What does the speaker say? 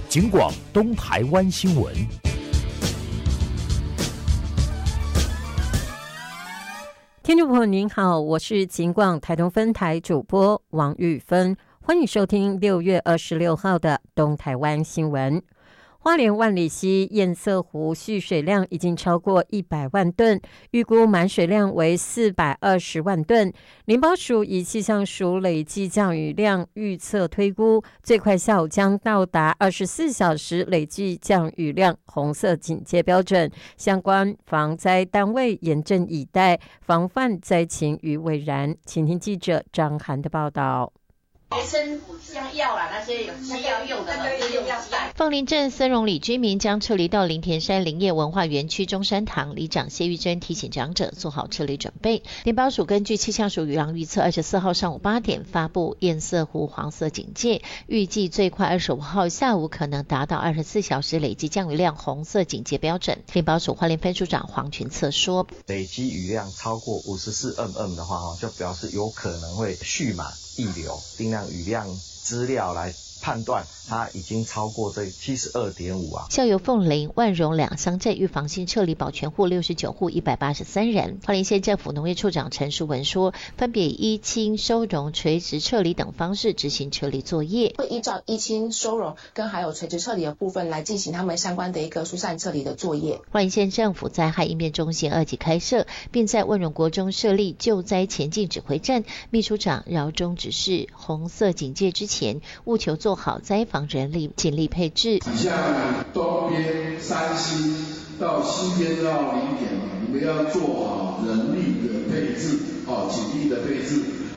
警广东台湾新闻。 听众朋友您好，我是警广台东分台主播王玉芬，欢迎收听6月26号的东台湾新闻。花莲万里溪堰塞湖蓄水量已经超过100万吨，预估满水量为420万吨。林保署以气象署累计降雨量预测推估，最快下午将到达24小时累计降雨量红色警戒标准，相关防灾单位严阵以待，防范灾情于未然。请听记者张涵的报道。 学生像药啦，那些有西药用的，用药袋。 凤林镇森荣里居民将撤离到林田山林业文化园区中山堂，里长谢玉珍提醒长者做好撤离准备。林保署根据气象署雨量预测，24号上午8点发布堰塞湖黄色警戒，预计最快25号下午可能达到24小时累计降雨量红色警戒标准。林保署花莲分署长黄群策说， 累积雨量超过54mm的话，就表示有可能会蓄满溢流，定量雨量资料来判断它已经超过这72.5啊。 校友凤林、万荣两乡镇预防性撤离保全户69户183人。花莲县政府农业处长陈淑文说，分别以依亲、收容、垂直撤离等方式执行撤离作业， 会依照依亲、收容跟还有垂直撤离的部分来进行他们相关的一个疏散撤离的作业。 花莲县政府灾害应变中心2级开设，并在万荣国中设立救灾前进指挥站。秘书长饶中指示，红色警戒之前，务求做好灾防人力警力配置。 像东边3溪到西边到0点，你们要做好人力的配置，警力的配置。